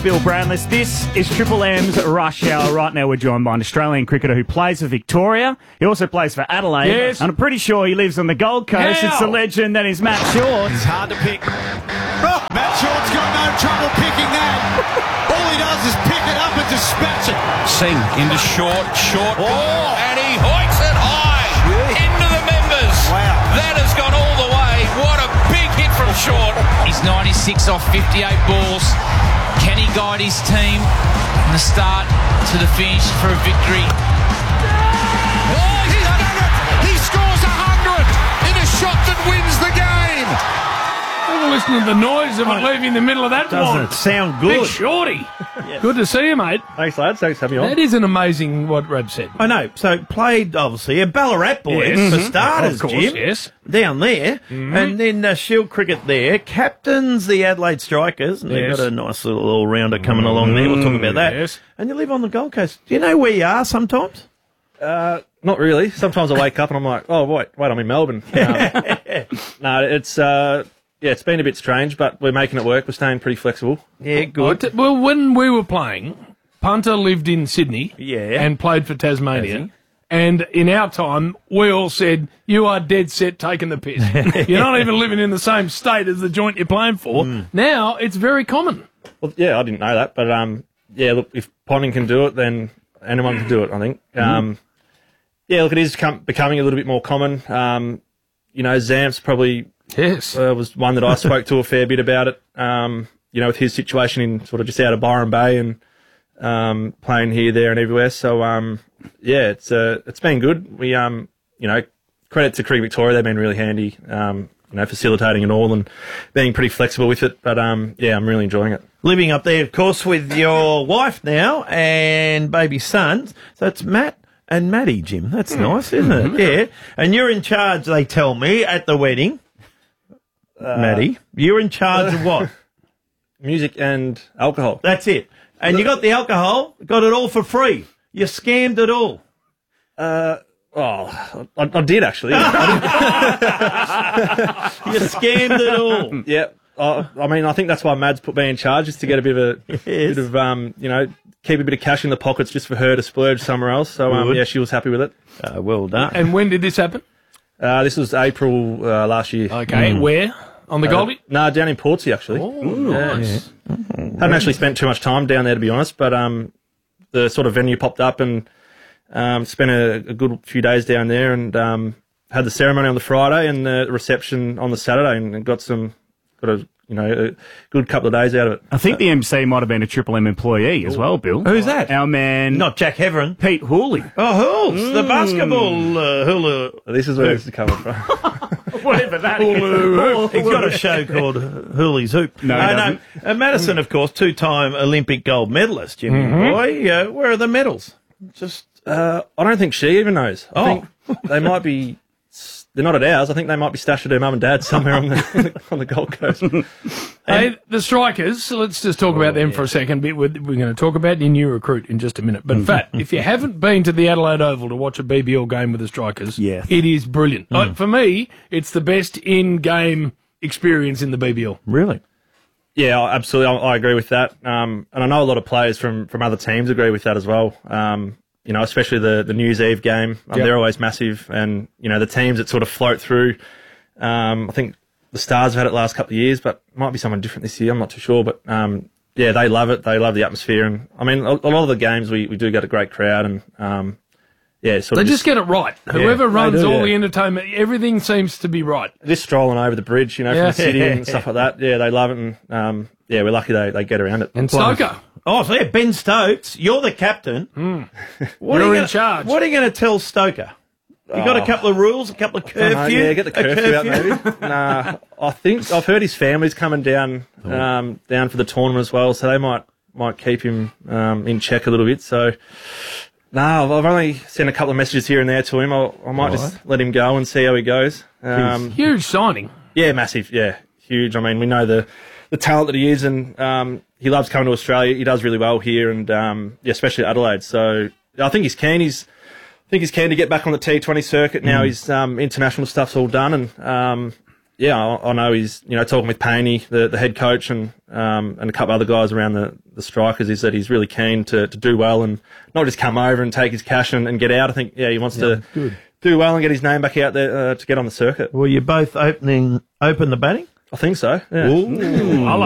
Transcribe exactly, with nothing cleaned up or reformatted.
Bill Brandless. This is Triple M's Rush Hour. Right now we're joined by an Australian cricketer who plays for Victoria. He also plays for Adelaide. Yes. And I'm pretty sure he lives on the Gold Coast. How? It's the legend that is Matt Short. It's hard to pick. Oh, Matt Short's got no trouble picking that. All he does is pick it up and dispatch it. Singh into Short, Short, oh. and he hoiks it high into the members. Wow. That has gone all the way. What a big hit from Short. He's ninety-six off fifty-eight balls. Can he guide his team from the start to the finish for a victory? Oh, he's done it! He scores a hundred in a shot that wins the game. Have a listen to the noise of it leaving the middle of that Doesn't one. it sound Big good? Shorty. Good to see you, mate. Thanks, lads. Thanks for having me on. That is an amazing what Rab said. I know. So played, obviously, a Ballarat boy Yes. for Mhm. starters, Of course, Jim. yes. Down there. And then uh, Shield Cricket there. Captains the Adelaide Strikers. And they've Yes. got a nice little all-rounder coming along there. We'll talk about that. Yes. And you live on the Gold Coast. Do you know where you are sometimes? Uh, not really. Sometimes I wake up and I'm like, oh, wait, wait, I'm in Melbourne. Um, no, it's, uh, yeah, it's been a bit strange, but we're making it work. We're staying pretty flexible. Yeah, I good. t- well, when we were playing, Punter lived in Sydney Yeah. and played for Tasmania. Has he? And in our time, we all said, you are dead set taking the piss. You're not even living in the same state as the joint you're playing for. Mm. Now, it's very common. Well, yeah, I didn't know that, but, um, yeah, look, if Ponding can do it, then anyone can do it, I think. Um, yeah, look, it is com- becoming a little bit more common. Um, you know, Zamps probably Yes. uh, was one that I spoke to a fair bit about it, um, you know, with his situation in sort of just out of Byron Bay and um, playing here, there and everywhere. So, um, yeah, it's uh, it's been good. We, um, you know, credit to Cricket Victoria. They've been really handy, um, you know, facilitating it all and being pretty flexible with it. But, um, yeah, I'm really enjoying it. Living up there, of course, with your wife now and baby sons. So it's Matt and Maddie, Jim. That's nice, isn't it? Yeah. And you're in charge, they tell me, at the wedding. Maddie, you're in charge of what? Music and alcohol. That's it. And you got the alcohol, got it all for free. You scammed it all. Uh, oh, I, I did actually. I You scammed it all. Yeah, uh, I mean, I think that's why Mads put me in charge, just to get a bit of a Yes. bit of um, you know, keep a bit of cash in the pockets just for her to splurge somewhere else. So um, Good. yeah, she was happy with it. Uh, well done. And when did this happen? Uh, this was April uh, last year. Okay. Where? On the Uh, Goldie? nah, down in Portsea actually. Oh, nice. Hadn't actually spent too much time down there, to be honest, but um, the sort of venue popped up and um, spent a, a good few days down there and um, had the ceremony on the Friday and the reception on the Saturday and got some, got a you know a good couple of days out of it. I think the M C might have been a Triple M employee as well, Bill. Who's that? Our man, Not Jack Heverin. Pete Hooley. Oh, Hools, the basketball uh, hula. This is where this is coming from. Whatever that He's got a show called Hooley's Hoop. No, he Uh, doesn't. Uh, Madison, of course, two-time Olympic gold medalist, Jimmy boy. Uh, where are the medals? Just Uh, I don't think she even knows. I Oh. think they might be. They're not at ours. I think they might be stashed at her mum and dad somewhere on the on the Gold Coast. Hey, the Strikers, so let's just talk about them for a second. We're, we're going to talk about your new recruit in just a minute. But in fact, if you haven't been to the Adelaide Oval to watch a B B L game with the Strikers, Yes. it is brilliant. Like, for me, it's the best in-game experience in the B B L. really. Yeah, I- absolutely. I, I agree with that. Um, and I know a lot of players from, from other teams agree with that as well. Um, you know, especially the, the New Year's Eve game. Um, Yep. They're always massive. And, you know, the teams that sort of float through. Um, I think the Stars have had it last couple of years, but it might be someone different this year. I'm not too sure. But, um, yeah, they love it. They love the atmosphere. And, I mean, a, a lot of the games we, we do get a great crowd. And, um, yeah, sort They of just get it right. Whoever they runs do, all yeah. the entertainment, everything seems to be right. just strolling over the bridge, you know, Yeah. from the city and stuff like that. Yeah, they love it. And, um, yeah, we're lucky they, they get around it. And Stoker. Oh, so yeah, Ben Stokes, you're the captain. What You're are you in gonna, charge. What are you going to tell Stoker? You got a couple of rules, a couple of I don't know, curfew. yeah, get the a curfew out maybe. Nah, I think I've heard his family's coming down um, down for the tournament as well, so they might might keep him um, in check a little bit. So, no, nah, I've only sent a couple of messages here and there to him. I'll, I might just let him go and see how he goes. Um, Huge signing. yeah, massive. Yeah, huge. I mean, we know the the talent that he is, and um, he loves coming to Australia. He does really well here, and um, yeah, especially Adelaide. So I think he's keen. He's I think he's keen to get back on the T twenty circuit now. His um, international stuff's all done, and um, yeah, I, I know he's, you know, talking with Paney, the, the head coach, and um, and a couple other guys around the, the Strikers, is that he's really keen to, to do well and not just come over and take his cash and, and get out. I think, yeah, he wants Yeah, to good. do well and get his name back out there uh, to get on the circuit. Well, you both opening open the batting? I think so, yeah. Ooh. I